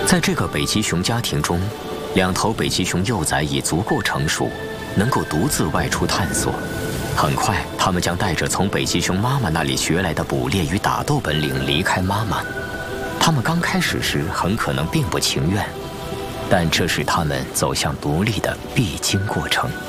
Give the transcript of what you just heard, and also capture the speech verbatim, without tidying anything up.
在这个北极熊家庭中，两头北极熊幼崽已足够成熟，能够独自外出探索。很快，它们将带着从北极熊妈妈那里学来的捕猎与打斗本领离开妈妈。它们刚开始时很可能并不情愿，但这是它们走向独立的必经过程。